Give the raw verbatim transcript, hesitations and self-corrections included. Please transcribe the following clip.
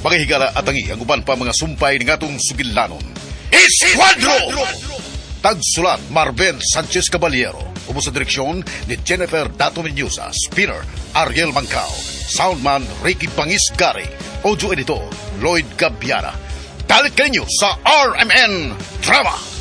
Mga higala at tangi ang uban pa mga sumpay ng atong sugilanon. Esquadro! Tagsulat Marvel Sanchez Caballero. Ubo sa direksyon ni Jennifer Dato Menyusa. Spinner Ariel Mancao. Soundman Ricky Pangis Gary. Audio editor Lloyd Gabiana. Dalit kayo sa R M N Drama.